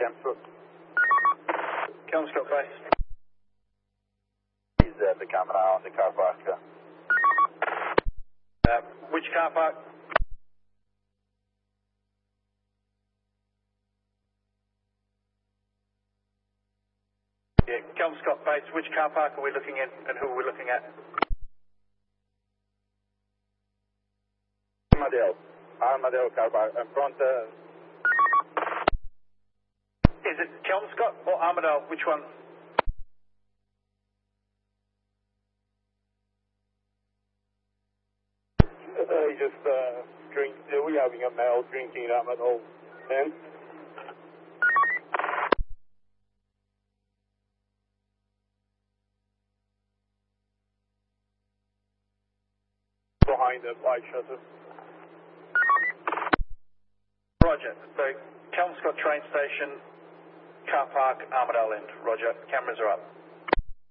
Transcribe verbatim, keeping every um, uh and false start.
Chelmsford. Kelmscott base. Is uh, the camera on the car park? Uh, Uh, which car park? Yeah, Kelmscott base. Which car park are we looking at and who are we looking at? Armadale. Armadale car park. In front. Uh, Is it Kelmscott or Armadale? Which one? uh, just uh, drink. Uh, we having a male drinking at Armadale. And behind the white shutter. Roger. So Kelmscott train station, car park, Armadale end. Roger. Cameras are up.